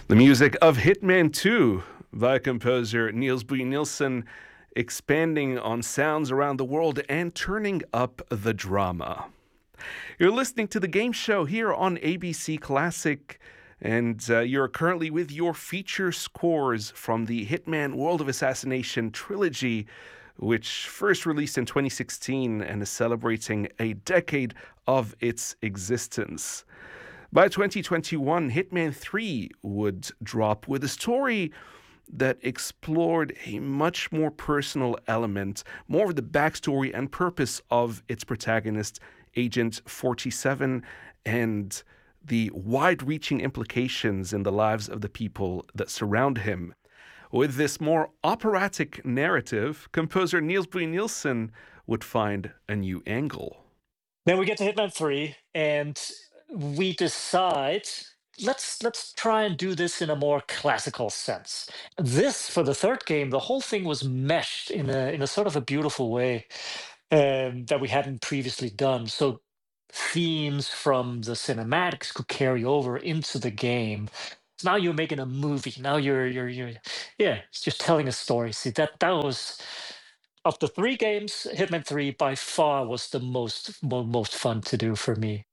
The music of Hitman 2 by composer Niels B. Nielsen, expanding on sounds around the world and turning up the drama. You're listening to the game show here on ABC Classic, and you're currently with your feature scores from the Hitman World of Assassination trilogy, which first released in 2016 and is celebrating a decade of its existence. By 2021, Hitman 3 would drop with a story that explored a much more personal element, more of the backstory and purpose of its protagonist, Agent 47, and the wide reaching implications in the lives of the people that surround him. With this more operatic narrative, composer Niels B. Nielsen would find a new angle. Then we get to Hitman 3 and we decide let's try and do this in a more classical sense. This for the third game, the whole thing was meshed in a sort of a beautiful way that we hadn't previously done. So themes from the cinematics could carry over into the game. So now you're making a movie. Now you're yeah, it's just telling a story. See that was of the three games, Hitman 3 by far was the most fun to do for me.